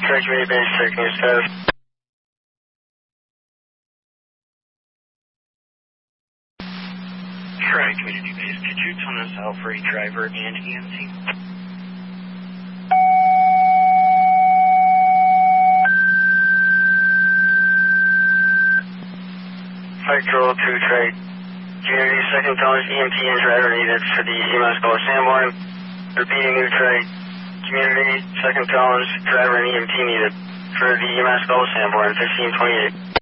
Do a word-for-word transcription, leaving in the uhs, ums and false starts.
Tri Community Base, check news status. Tri Community Base, could you tune us out for a driver and E M T? Flight Control two, Tri Community, second tallest E M T and driver needed for the E M S call Sanborn. Repeating new Tri Community, second tallest driver and E M T needed for the E M S call Sanborn, fifteen twenty-eight.